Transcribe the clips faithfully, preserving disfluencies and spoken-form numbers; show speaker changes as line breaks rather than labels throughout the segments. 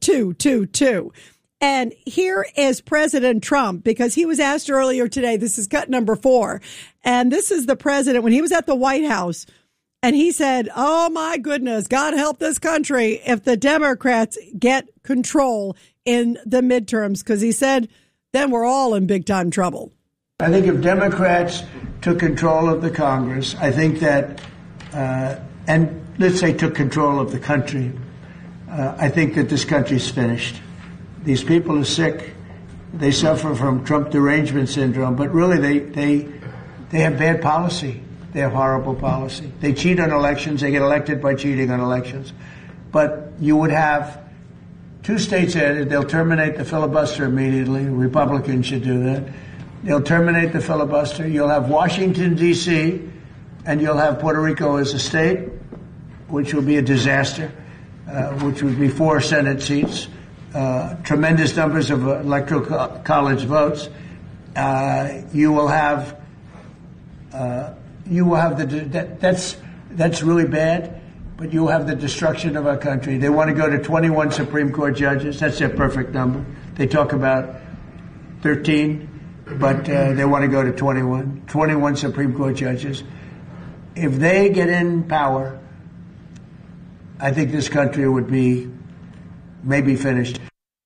two two two. And here is President Trump, because he was asked earlier today, this is cut number four, and this is the president when he was at the White House, and he said, oh, my goodness, God help this country if the Democrats get control in the midterms, because he said, then we're all in big time trouble.
I think if Democrats took control of the Congress, I think that, uh, and let's say took control of the country, uh, I think that this country's finished. These people are sick. They suffer from Trump derangement syndrome, but really they, they, they have bad policy. They have horrible policy. They cheat on elections. They get elected by cheating on elections. But you would have two states added. They'll terminate the filibuster immediately. Republicans should do that. They'll terminate the filibuster. You'll have Washington, D C, and you'll have Puerto Rico as a state, which will be a disaster, uh, which would be four Senate seats. Uh, tremendous numbers of electoral co- college votes. Uh, you will have, uh, you will have the that, that's that's really bad. But you will have the destruction of our country. They want to go to twenty-one Supreme Court judges. That's their perfect number. They talk about thirteen, but uh, they want to go to twenty-one. twenty-one Supreme Court judges. If they get in power, I think this country would be maybe finished.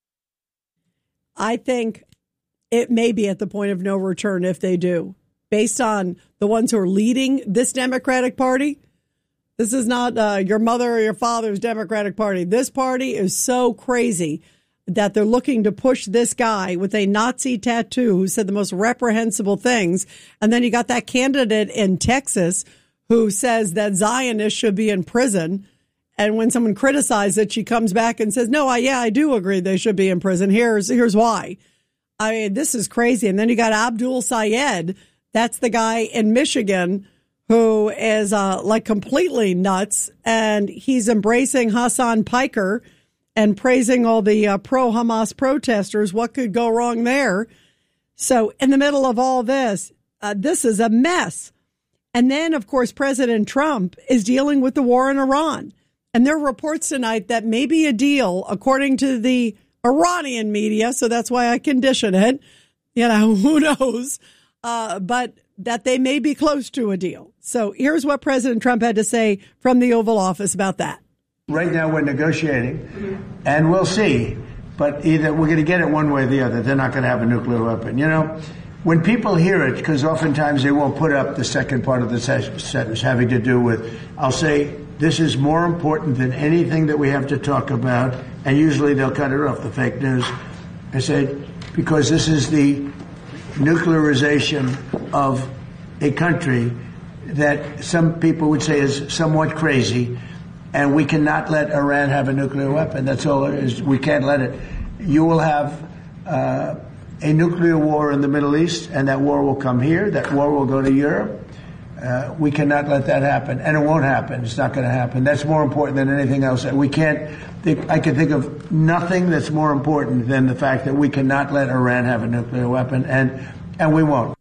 I think it may be at the point of no return if they do, based on the ones who are leading this Democratic Party. This is not uh, your mother or your father's Democratic Party. This party is so crazy that they're looking to push this guy with a Nazi tattoo who said the most reprehensible things. And then you got that candidate in Texas who says that Zionists should be in prison. And when someone criticizes it, she comes back and says, no, I, yeah, I do agree they should be in prison. Here's here's why. I mean, this is crazy. And then you got Abdul Sayed. That's the guy in Michigan who is uh, like completely nuts. And he's embracing Hassan Piker and praising all the uh, pro-Hamas protesters. What could go wrong there? So in the middle of all this, uh, this is a mess. And then, of course, President Trump is dealing with the war in Iran. And there are reports tonight that may be a deal, according to the Iranian media, so that's why I condition it. You know, who knows? Uh, but that they may be close to a deal. So here's what President Trump had to say from the Oval Office about that.
Right now we're negotiating, and we'll see. But either we're going to get it one way or the other. They're not going to have a nuclear weapon. You know, when people hear it, because oftentimes they won't put up the second part of the sentence having to do with, I'll say, this is more important than anything that we have to talk about. And usually they'll cut it off, the fake news. I said, because this is the nuclearization of a country that some people would say is somewhat crazy. And we cannot let Iran have a nuclear weapon. That's all it is. We can't let it. You will have uh, a nuclear war in the Middle East, and that war will come here. That war will go to Europe. Uh, we cannot let that happen, and it won't happen. It's not going to happen. That's more important than anything else. We can't think, I can think of nothing that's more important than the fact that we cannot let Iran have a nuclear weapon, and and we won't.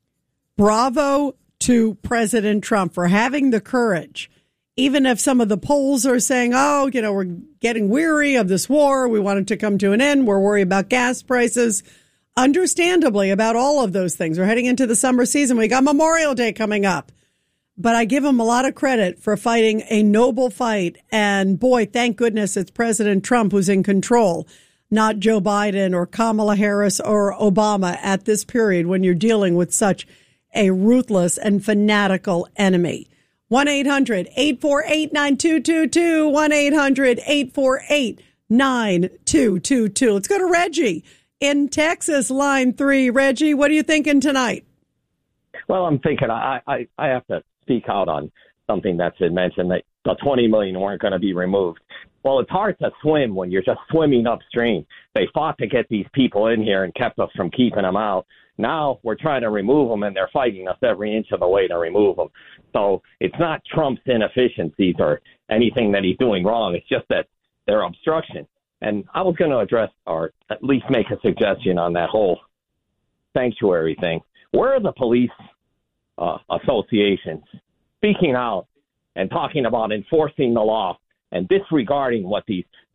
Bravo to President Trump for having the courage, even if some of the polls are saying, oh, you know, we're getting weary of this war. We want it to come to an end. We're worried about gas prices. Understandably, about all of those things. We're heading into the summer season. We got Memorial Day coming up. But I give him a lot of credit for fighting a noble fight. And boy, thank goodness it's President Trump who's in control, not Joe Biden or Kamala Harris or Obama at this period when you're dealing with such a ruthless and fanatical enemy. one eight hundred eight four eight nine two two two, one eight hundred eight four eight nine two two two. Let's go to Reggie in Texas, line three. Reggie, what are you thinking tonight?
Well, I'm thinking I, I, I have to speak out on something that's been mentioned, that the twenty million weren't going to be removed. Well, it's hard to swim when you're just swimming upstream. They fought to get these people in here and kept us from keeping them out. Now we're trying to remove them, and they're fighting us every inch of the way to remove them. So it's not Trump's inefficiencies or anything that he's doing wrong. It's just that they're obstruction. And I was going to address, or at least make a suggestion on that whole sanctuary thing. Where are the police uh, associations speaking out and talking about enforcing the law and disregarding what these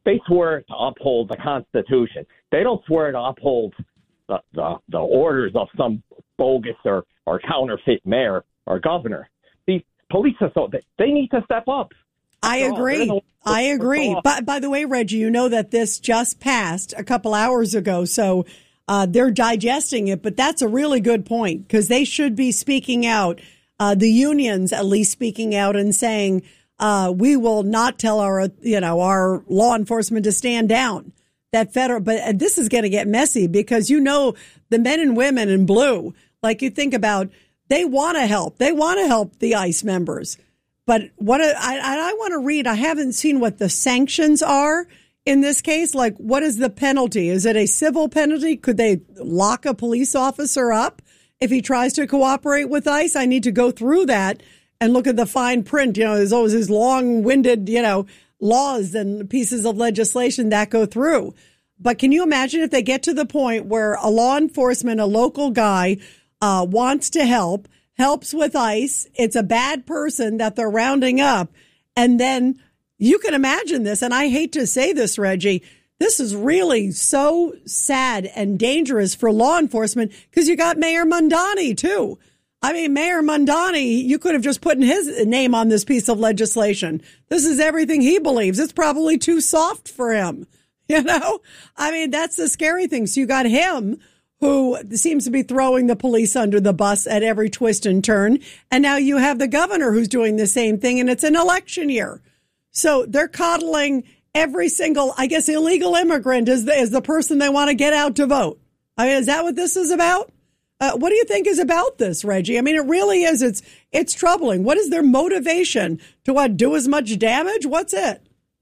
they swear to uphold the Constitution. They don't swear to uphold the, the, the orders of some bogus or, or counterfeit mayor or governor. The police are so, they need to step up.
I agree. The, I agree. But by the way, Reggie, you know that this just passed a couple hours ago, so uh, they're digesting it. But that's a really good point, because they should be speaking out. Uh, the unions, at least, speaking out and saying, uh, we will not tell our, you know, our law enforcement to stand down. That federal, but this is going to get messy, because, you know, the men and women in blue, like you think about, they want to help. They want to help the ICE members. But what I, I want to read, I haven't seen what the sanctions are in this case. Like, what is the penalty? Is it a civil penalty? Could they lock a police officer up if he tries to cooperate with ICE? I need to go through that and look at the fine print. You know, there's always these long-winded, you know, laws and pieces of legislation that go through. But can you imagine if they get to the point where a law enforcement, a local guy, uh, wants to help, helps with ICE, it's a bad person that they're rounding up, and then you can imagine this, and I hate to say this, Reggie, this is really so sad and dangerous for law enforcement, because you got Mayor Mamdani, too. I mean, Mayor Mamdani, you could have just put his name on this piece of legislation. This is everything he believes. It's probably too soft for him. You know, I mean, that's the scary thing. So you got him, who seems to be throwing the police under the bus at every twist and turn. And now you have the governor who's doing the same thing, and it's an election year. So they're coddling every single, I guess, illegal immigrant as the, as the person they want to get out to vote. I mean, is that what this is about? Uh, what do you think is about this, Reggie? I mean, it really is. It's it's troubling. What is their motivation to what, do as much damage? What's it?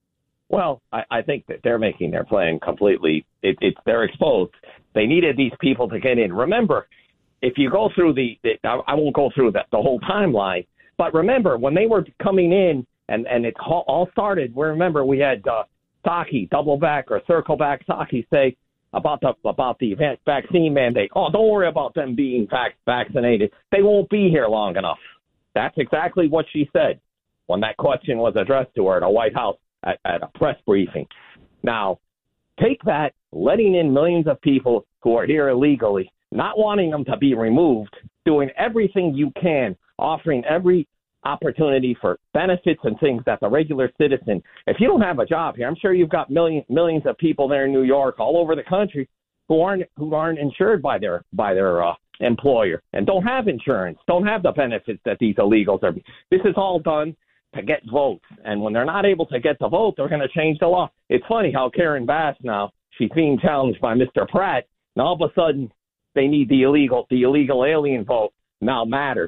Well, I, I think that they're making their plan completely. It, it's they're exposed. They needed these people to get in. Remember, if you go through the, the I, I won't go through the, the whole timeline, but remember when they were coming in and, and it all started, remember we had uh, Psaki, double back or circle back Psaki say about the about the vaccine mandate. Oh, don't worry about them being vac- vaccinated. They won't be here long enough. That's exactly what she said when that question was addressed to her at the White House at, at a press briefing. Now, take that, letting in millions of people who are here illegally, not wanting them to be removed, doing everything you can, offering every opportunity for benefits and things that the regular citizen, if you don't have a job here, I'm sure you've got millions millions of people there in New York, all over the country, who aren't who aren't insured by their by their uh, employer and don't have insurance, don't have the benefits that these illegals are. This is all done to get votes, and when they're not able to get the vote, they're going to change the law. It's funny how Karen Bass now, she's being challenged by Mister Pratt, and all of a sudden they need the illegal the illegal alien vote now matters.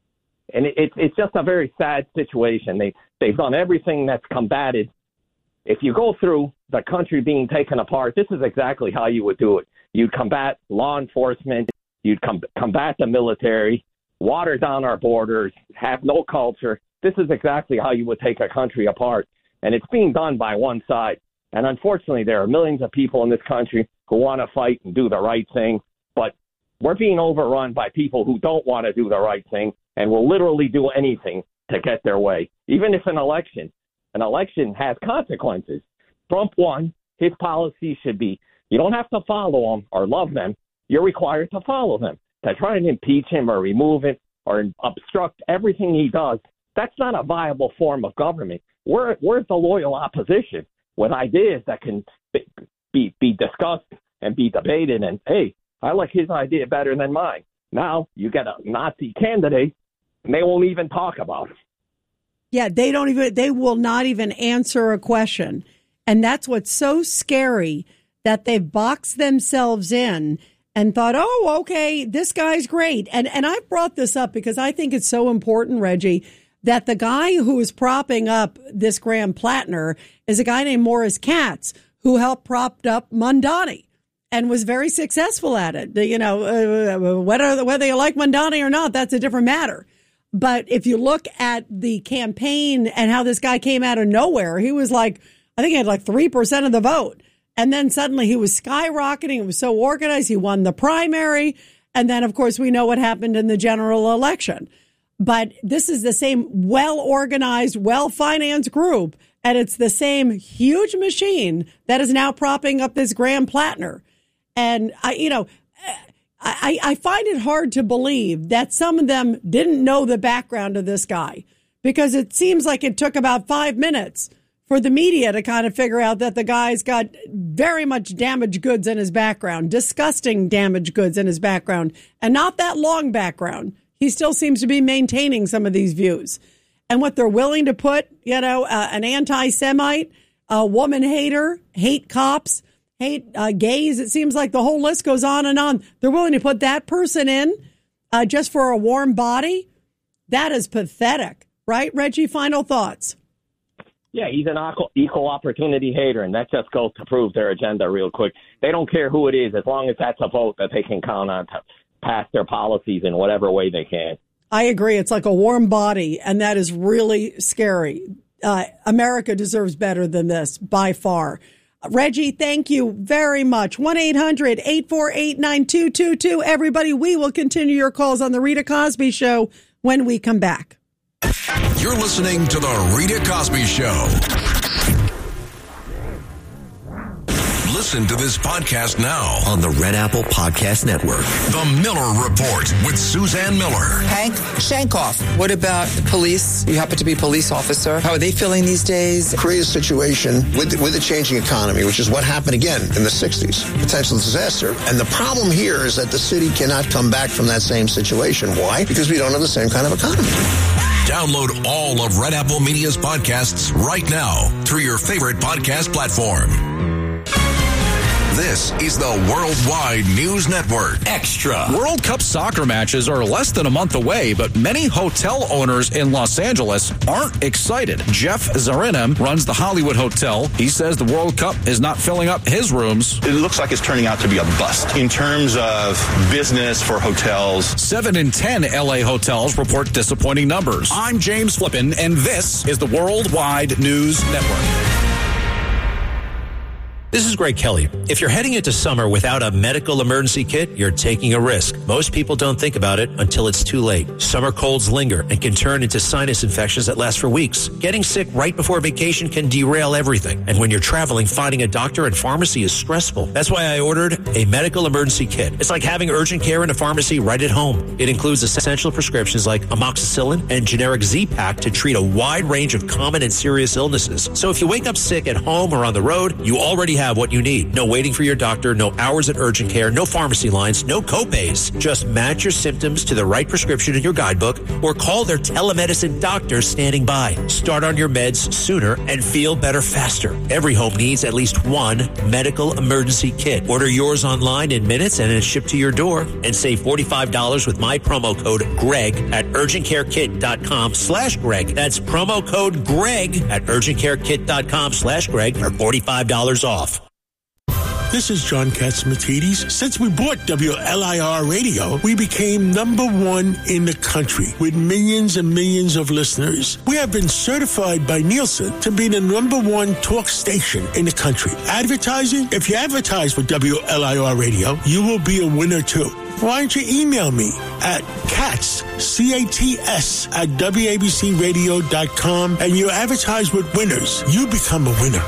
And it, it, it's just a very sad situation. They, they've done everything that's combated. If you go through the country being taken apart, this is exactly how you would do it. You'd combat law enforcement. You'd com- combat the military, water down our borders, have no culture. This is exactly how you would take a country apart. And it's being done by one side. And unfortunately, there are millions of people in this country who want to fight and do the right thing. But we're being overrun by people who don't want to do the right thing and will literally do anything to get their way. Even if an election, an election has consequences. Trump won. His policy should be, you don't have to follow them or love them. You're required to follow them. To try and impeach him or remove him or obstruct everything he does, that's not a viable form of government. We're, we're the loyal opposition with ideas that can be, be, be discussed and be debated. And, hey, I like his idea better than mine. Now you get a Nazi candidate, and they won't even talk about it.
Yeah, they don't even, they will not even answer a question. And that's what's so scary, that they've boxed themselves in and thought, oh, okay, this guy's great. And and I've brought this up because I think it's so important, Reggie, that the guy who is propping up this Graham Plattner is a guy named Morris Katz, who helped prop up Mamdani and was very successful at it. You know, uh, whether, whether you like Mamdani or not, that's a different matter. But if you look at the campaign and how this guy came out of nowhere, he was like, I think he had like three percent of the vote. And then suddenly he was skyrocketing. It was so organized. He won the primary. And then, of course, we know what happened in the general election. But this is the same well-organized, well-financed group And it's the same huge machine that is now propping up this Graham Plattner. And I, you know, I, I find it hard to believe that some of them didn't know the background of this guy, because it seems like it took about five minutes for the media to kind of figure out that the guy's got very much damaged goods in his background, disgusting damaged goods in his background, and not that long background. He still seems to be maintaining some of these views. And what they're willing to put, you know, uh, an anti-Semite, a woman hater, hate cops, hate uh, gays. It seems like the whole list goes on and on. They're willing to put that person in uh, just for a warm body. That is pathetic. Right, Reggie? Final thoughts.
Yeah, he's an equal opportunity hater, and that just goes to prove their agenda real quick. They don't care who it is, as long as that's a vote that they can count on to pass their policies in whatever way they can.
I agree. It's like a warm body, and that is really scary. Uh, America deserves better than this, by far. Reggie, thank you very much. one eight hundred eight four eight nine two two two. Everybody, we will continue your calls on The Rita Cosby Show when we come back.
You're listening to The Rita Cosby Show. Listen to this podcast now
on the Red Apple Podcast Network.
The Miller Report with Suzanne Miller.
Hank Shankoff. What about the police? You happen to be a police officer. How are they feeling these days?
Create a situation with, with a changing economy, which is what happened again in the sixties. Potential disaster. And the problem here is that the city cannot come back from that same situation. Why? Because we don't have the same kind of economy.
Download all of Red Apple Media's podcasts right now through your favorite podcast platform. This is the Worldwide News Network.
Extra.
World Cup soccer matches are less than a month away, but many hotel owners in Los Angeles aren't excited. Jeff Zarinem runs the Hollywood Hotel. He says the World Cup is not filling up his rooms.
It looks like it's turning out to be a bust in terms of business for hotels.
Seven in ten L A hotels report disappointing numbers. I'm James Flippin, and this is the Worldwide News Network.
This is Greg Kelly. If you're heading into summer without a medical emergency kit, you're taking a risk. Most people don't think about it until it's too late. Summer colds linger and can turn into sinus infections that last for weeks. Getting sick right before vacation can derail everything. And when you're traveling, finding a doctor and pharmacy is stressful. That's why I ordered a medical emergency kit. It's like having urgent care in a pharmacy right at home. It includes essential prescriptions like amoxicillin and generic Z-Pak to treat a wide range of common and serious illnesses. So if you wake up sick at home or on the road, you already have have what you need. No waiting for your doctor, no hours at urgent care, no pharmacy lines, no copays. Just match your symptoms to the right prescription in your guidebook or call their telemedicine doctor standing by. Start on your meds sooner and feel better faster. Every home needs at least one medical emergency kit. Order yours online in minutes and it's shipped to your door. And save forty-five dollars with my promo code GREG at urgentcarekit.com slash Greg. That's promo code GREG at urgentcarekit.com slash Greg for forty-five dollars off.
This is John Catsimatidis. Since we bought W L I R Radio, we became number one in the country with millions and millions of listeners. We have been certified by Nielsen to be the number one talk station in the country. Advertising? If you advertise with W L I R Radio, you will be a winner too. Why don't you email me at cats, C A T S, at W A B C radio dot com and you advertise with winners. You become a winner.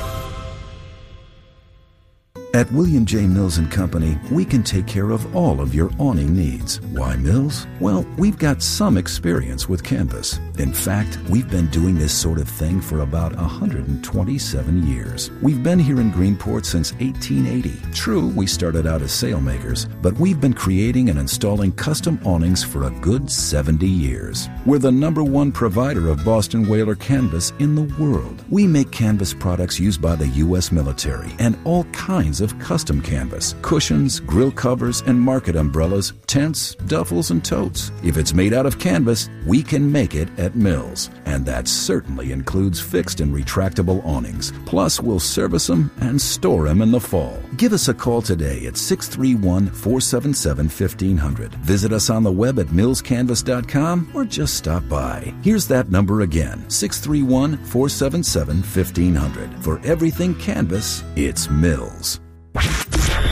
At William J. Mills and Company, we can take care of all of your awning needs. Why Mills? Well, we've got some experience with canvas. In fact, we've been doing this sort of thing for about one hundred twenty-seven years. We've been here in Greenport since eighteen eighty. True, we started out as sailmakers, but we've been creating and installing custom awnings for a good seventy years. We're the number one provider of Boston Whaler canvas in the world. We make canvas products used by the U S military and all kinds of of custom canvas, cushions, grill covers, and market umbrellas, tents, duffels, and totes. If it's made out of canvas, we can make it at Mills. And that certainly includes fixed and retractable awnings. Plus, we'll service them and store them in the fall. Give us a call today at six three one, four seven seven, fifteen hundred. Visit us on the web at mills canvas dot com or just stop by. Here's that number again, six three one, four seven seven, fifteen hundred. For everything canvas, it's Mills.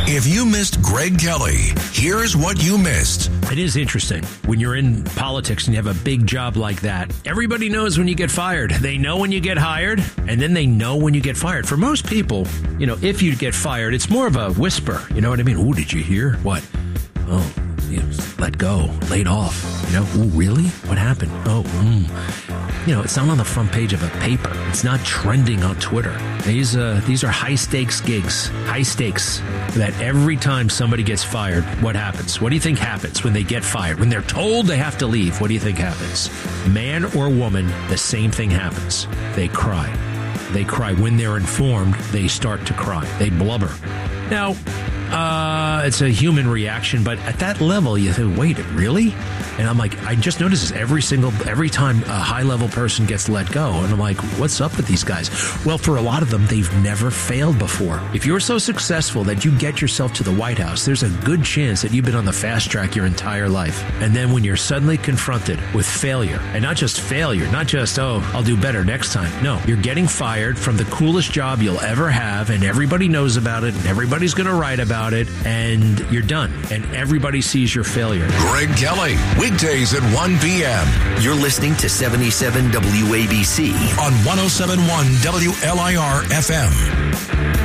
If you missed Greg Kelly, here's what you missed.
It is interesting when you're in politics and you have a big job like that. Everybody knows when you get fired. They know when you get hired, and then they know when you get fired. For most people, you know, if you get fired, it's more of a whisper. You know what I mean? Oh, did you hear? What? Oh, you know, let go, laid off. You know, oh, really? What happened? Oh, mm. You know, it's not on the front page of a paper. It's not trending on Twitter. These uh, these are high stakes gigs, high stakes. That every time somebody gets fired, what happens? What do you think happens when they get fired? When they're told they have to leave, what do you think happens? Man or woman, the same thing happens. They cry. They cry. When they're informed, they start to cry. They blubber. Now, uh, it's a human reaction, but at that level, you think, wait, really? And I'm like, I just notice this every single, every time a high-level person gets let go. And I'm like, what's up with these guys? Well, for a lot of them, they've never failed before. If you're so successful that you get yourself to the White House, there's a good chance that you've been on the fast track your entire life. And then when you're suddenly confronted with failure, and not just failure, not just, oh, I'll do better next time. No, you're getting fired from the coolest job you'll ever have, and everybody knows about it, and everybody's going to write about it, and you're done. And everybody sees your failure.
Greg Kelly, weekdays at one p.m.
You're listening to seventy-seven W A B C
on one oh seven point one W L I R F M.